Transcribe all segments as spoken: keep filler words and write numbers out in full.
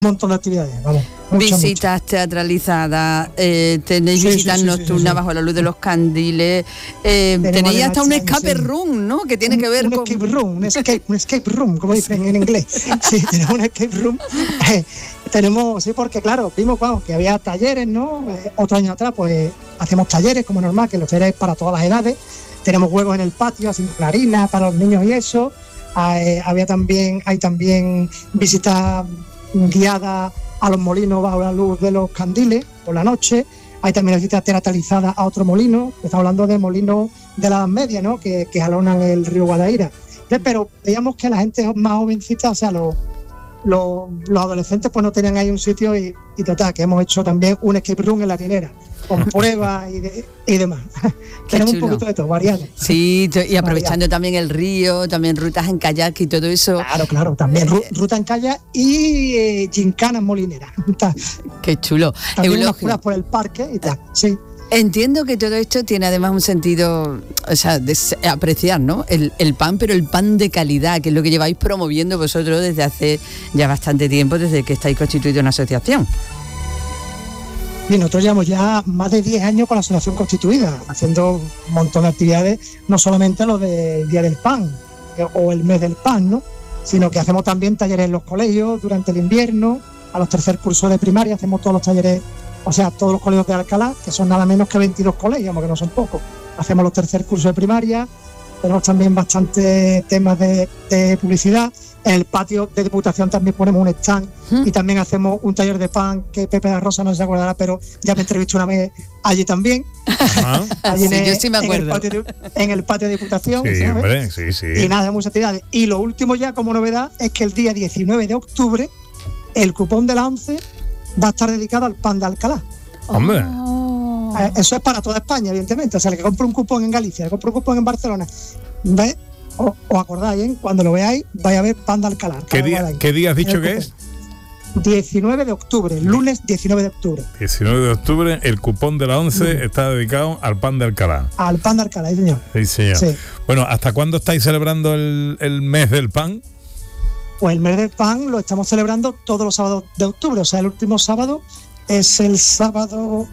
montón de actividades, vamos. Mucha, visitas mucha. teatralizadas, eh, tenéis Sí, visitas sí, sí, nocturnas sí, sí, sí. bajo la luz de los candiles, eh, tenéis hasta un escape room, ¿no? Que tiene un, que ver un con... escape room, un escape, un escape room, como dicen en inglés. Sí, tenemos un escape room. Eh, tenemos, sí, porque claro, vimos vamos, que había talleres, ¿no? Eh, otro año atrás, pues hacemos talleres, como normal, que los talleres para todas las edades. Tenemos juegos en el patio, haciendo clarinas para los niños y eso. Eh, había también, hay también visitas guiadas a los molinos bajo la luz de los candiles por la noche. Hay también visitas teatralizadas a otro molino, estamos hablando de molinos de la Edad Media, ¿no? que, que jalonan el río Guadaira. Entonces, pero veíamos que la gente más jovencita, o sea, los, los, los adolescentes, pues no tenían ahí un sitio y, y total, que hemos hecho también un escape room en la Harinera, con pruebas y, de, y demás. Tenemos chulo. un poquito de todo, variado. Sí, y aprovechando variado. también el río, también rutas en kayak y todo eso. Claro, claro, también ru- ruta en kayak y eh, gincanas molineras. Qué chulo. También unas Eulogio, curas por el parque y tal, sí. entiendo que todo esto tiene además un sentido, o sea, de s- apreciar, ¿no? El, el pan, pero el pan de calidad, que es lo que lleváis promoviendo vosotros desde hace ya bastante tiempo, desde que estáis constituidos una asociación. Y nosotros llevamos ya más de diez años con la asociación constituida, haciendo un montón de actividades, no solamente lo del Día del Pan eh, o el mes del pan, ¿no? Sino que hacemos también talleres en los colegios durante el invierno, a los tercer cursos de primaria hacemos todos los talleres, o sea, todos los colegios de Alcalá, que son nada menos que veintidós colegios, porque no son pocos. Hacemos los tercer cursos de primaria, tenemos también bastantes temas de, de publicidad. En el patio de Diputación también ponemos un stand ¿Mm? y también hacemos un taller de pan que Pepe da Rosa no se acordará, pero ya me entrevistó una vez allí también. Ajá. Allí Sí, en, yo sí me en el acuerdo. patio de, en el patio de Diputación. Sí, ¿sabes? hombre, sí, sí. Y nada, muchas actividades. Y lo último ya como novedad es que el día diecinueve de octubre el cupón de la ONCE va a estar dedicado al pan de Alcalá. Hombre. Oh. Eh, Eso es para toda España, evidentemente. O sea, el que compre un cupón en Galicia, el que compre un cupón en Barcelona, ¿ves? O- Os acordáis, ¿eh? Cuando lo veáis, vais a ver pan de Alcalá. ¿Qué día, ¿Qué día has dicho que es? diecinueve de octubre, lunes diecinueve de octubre. diecinueve de octubre, el cupón de la ONCE está dedicado al pan de Alcalá. Al pan de Alcalá, ¿sí, señor? Sí, señor. Sí. Bueno, ¿hasta cuándo estáis celebrando el, el mes del pan? Pues el mes del pan lo estamos celebrando todos los sábados de octubre. O sea, el último sábado es el sábado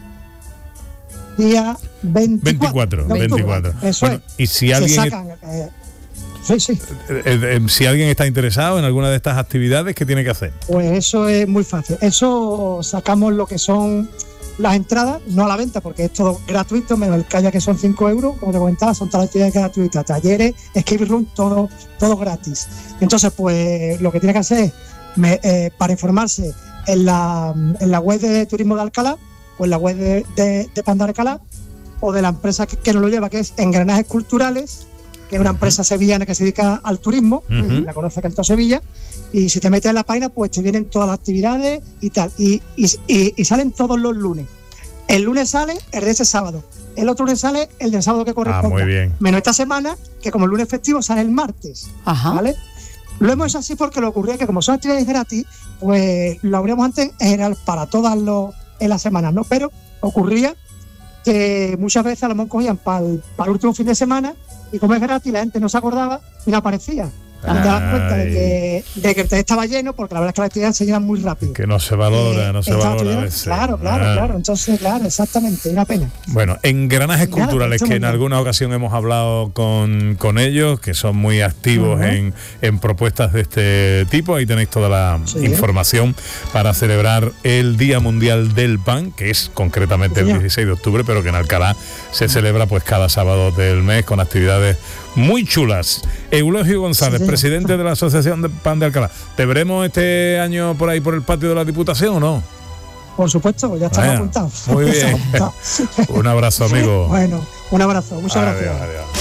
día veinticuatro. veinticuatro, de octubre. veinticuatro. Eso Bueno, es. y si Se alguien, sacan, eh, sí, sí. eh, eh, si alguien está interesado en alguna de estas actividades, ¿qué tiene que hacer? Pues eso es muy fácil. Eso sacamos lo que son las entradas, no a la venta, porque es todo gratuito, menos el kayak que son cinco euros, como te comentaba, son todas las actividades gratuitas, talleres, escape room, todo, todo gratis. Entonces, pues lo que tiene que hacer es, me, eh, para informarse en la, en la web de Turismo de Alcalá, o en la web de, de, de Pan de Alcalá, o de la empresa que, que nos lo lleva, que es Engranajes Culturales, que es una empresa sevillana que se dedica al turismo, Ujú. la conoce que en toda Sevilla, y si te metes en la página, pues te vienen todas las actividades y tal, y, y, y, y salen todos los lunes. El lunes sale el de ese sábado, el otro lunes sale el del sábado que corresponda. muy bien. Menos esta semana, que como el lunes festivo sale el martes, Ajá. ¿vale? Lo hemos hecho así porque lo ocurría que como son actividades gratis, pues lo abríamos antes en general para todas los en las semanas, ¿no? Pero ocurría que muchas veces a lo mejor cogían para el, para el último fin de semana y como es gratis la gente no se acordaba y no aparecía. Y te das cuenta de que, de que el hotel estaba lleno porque la verdad es que las actividades se llenan muy rápido. Que no se valora, Eh, no se estaba valora a lleno. veces. Claro, claro, Ah. claro. Entonces, claro, exactamente, una pena. Bueno, engranajes Nada, culturales, mucho que en mejor. alguna ocasión hemos hablado con, con ellos, que son muy activos Ujú. en, en propuestas de este tipo. Ahí tenéis toda la Sí. información para celebrar el Día Mundial del Pan, que es concretamente Sí, el señor. dieciséis de octubre, pero que en Alcalá se celebra pues cada sábado del mes con actividades muy chulas. Eulogio González, Sí, señor. presidente de la Asociación de Pan de Alcalá. ¿Te veremos este año por ahí por el patio de la Diputación o no? Por supuesto, ya estamos Vaya, apuntados. muy Ya bien. estamos apuntados. Un abrazo, amigo. Bueno, un abrazo, muchas Adiós, gracias. adiós.